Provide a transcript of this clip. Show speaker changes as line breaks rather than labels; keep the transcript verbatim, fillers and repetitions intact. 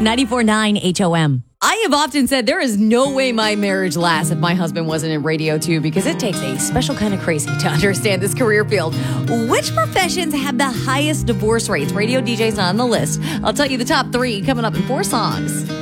ninety-four point nine H O M. I have often said there is no way my marriage lasts if my husband wasn't in radio too, because it takes a special kind of crazy to understand this career field. Which professions have the highest divorce rates? Radio D J's on the list. I'll tell you the top three coming up in four songs.